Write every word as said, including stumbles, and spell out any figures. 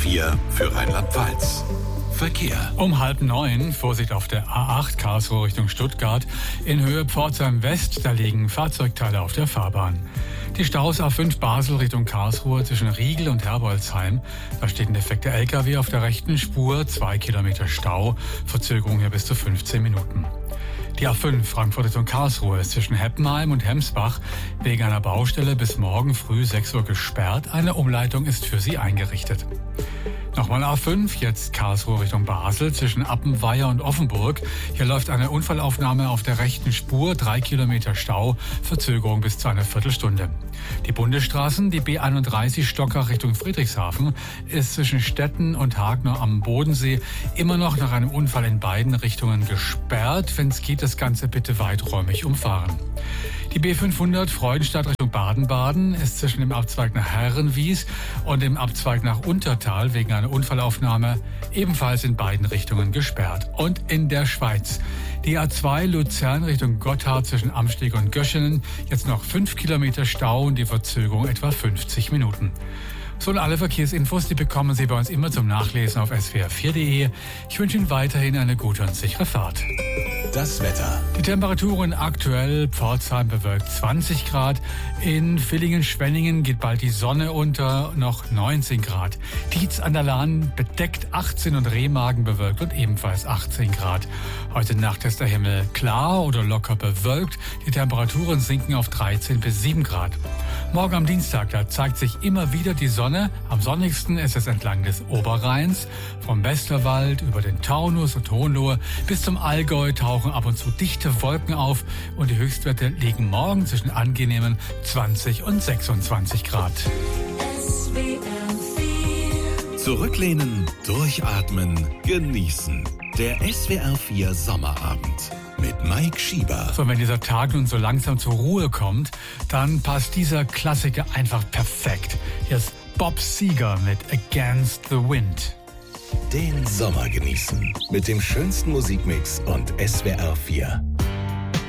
vier für Rheinland-Pfalz. Verkehr. Um halb neun, Vorsicht auf der A acht Karlsruhe Richtung Stuttgart. In Höhe Pforzheim West, da liegen Fahrzeugteile auf der Fahrbahn. Die Staus A fünf Basel Richtung Karlsruhe zwischen Riegel und Herbolzheim. Da steht ein defekter L K W auf der rechten Spur, zwei Kilometer Stau, Verzögerung hier bis zu fünfzehn Minuten. Die A fünf Frankfurt Richtung Karlsruhe ist zwischen Heppenheim und Hemsbach wegen einer Baustelle bis morgen früh sechs Uhr gesperrt. Eine Umleitung ist für sie eingerichtet. Nochmal A fünf, jetzt Karlsruhe Richtung Basel zwischen Appenweier und Offenburg. Hier läuft eine Unfallaufnahme auf der rechten Spur, drei Kilometer Stau, Verzögerung bis zu einer Viertelstunde. Die Bundesstraßen, die B einunddreißig Stockach Richtung Friedrichshafen, ist zwischen Stetten und Hagner am Bodensee immer noch nach einem Unfall in beiden Richtungen gesperrt. Wenn es geht, das Ganze bitte weiträumig umfahren. Die B fünfhundert Freudenstadt Richtung Baden-Baden ist zwischen dem Abzweig nach Herrenwies und dem Abzweig nach Untertal wegen einer Unfallaufnahme ebenfalls in beiden Richtungen gesperrt. Und in der Schweiz die A zwei Luzern Richtung Gotthard zwischen Amsteg und Göschenen, jetzt noch fünf Kilometer Stau und die Verzögerung etwa fünfzig Minuten. So, und alle Verkehrsinfos, die bekommen Sie bei uns immer zum Nachlesen auf S W R vier punkt de. Ich wünsche Ihnen weiterhin eine gute und sichere Fahrt. Das Wetter. Die Temperaturen aktuell: Pforzheim bewölkt zwanzig Grad, in Villingen-Schwenningen geht bald die Sonne unter, noch neunzehn Grad. Dietz an der Lahn bedeckt achtzehn und Remagen bewölkt und ebenfalls achtzehn Grad. Heute Nacht ist der Himmel klar oder locker bewölkt, die Temperaturen sinken auf dreizehn bis sieben Grad. Morgen am Dienstag, da zeigt sich immer wieder die Sonne. Am sonnigsten ist es entlang des Oberrheins. Vom Westerwald über den Taunus und Hohenlohe bis zum Allgäu tauchen ab und zu dichte Wolken auf und die Höchstwerte liegen morgen zwischen angenehmen zwanzig und sechsundzwanzig Grad. Zurücklehnen, durchatmen, genießen. Der S W R vier Sommerabend mit Mike Schieber. So, wenn dieser Tag nun so langsam zur Ruhe kommt, dann passt dieser Klassiker einfach perfekt. Hier ist Bob Seger mit Against the Wind. Den Sommer genießen mit dem schönsten Musikmix und S W R vier.